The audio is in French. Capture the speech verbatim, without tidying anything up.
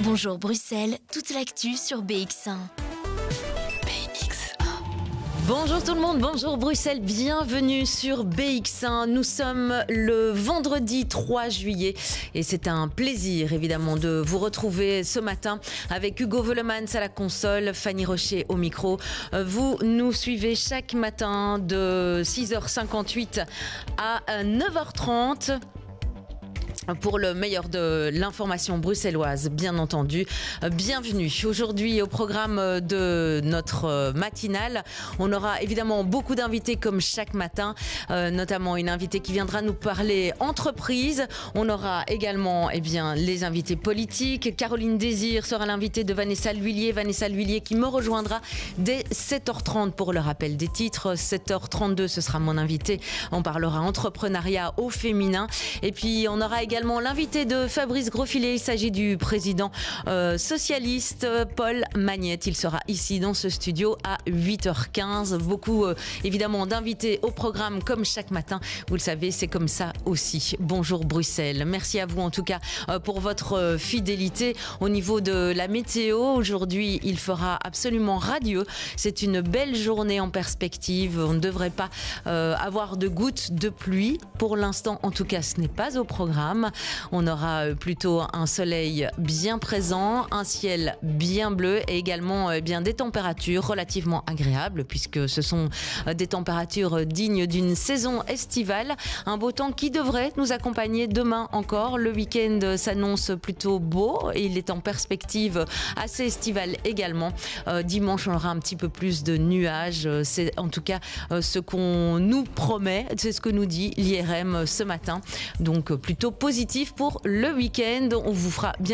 Bonjour Bruxelles, toute l'actu sur B X un. B X un. Bonjour tout le monde, bonjour Bruxelles, bienvenue sur B X un. Nous sommes le vendredi trois juillet et c'est un plaisir évidemment de vous retrouver ce matin avec Hugo Vellemans à la console, Fanny Rocher au micro. Vous nous suivez chaque matin de six heures cinquante-huit à neuf heures trente. Pour le meilleur de l'information bruxelloise, bien entendu. Bienvenue. Aujourd'hui, au programme de notre matinale, on aura évidemment beaucoup d'invités comme chaque matin, euh, notamment une invitée qui viendra nous parler entreprise. On aura également eh bien, les invités politiques. Caroline Désir sera l'invitée de Vanessa Lhuillier. Vanessa Lhuillier qui me rejoindra dès sept heures trente pour le rappel des titres. sept heures trente-deux, ce sera mon invité. On parlera entrepreneuriat au féminin. Et puis, on aura également l'invité de Fabrice Grosfilet, il s'agit du président euh, socialiste Paul Magnette. Il sera ici dans ce studio à huit heures quinze. Beaucoup euh, évidemment d'invités au programme comme chaque matin. Vous le savez, c'est comme ça aussi. Bonjour Bruxelles. Merci à vous en tout cas euh, pour votre euh, fidélité. Au niveau de la météo, aujourd'hui il fera absolument radieux. C'est une belle journée en perspective. On ne devrait pas euh, avoir de gouttes de pluie. Pour l'instant, en tout cas, ce n'est pas au programme. On aura plutôt un soleil bien présent, un ciel bien bleu et également eh bien, des températures relativement agréables puisque ce sont des températures dignes d'une saison estivale. Un beau temps qui devrait nous accompagner demain encore. Le week-end s'annonce plutôt beau et il est en perspective assez estival également. Euh, dimanche, on aura un petit peu plus de nuages. C'est en tout cas ce qu'on nous promet. C'est ce que nous dit l'I R M ce matin. Donc plutôt positif pour le week-end. On vous fera bien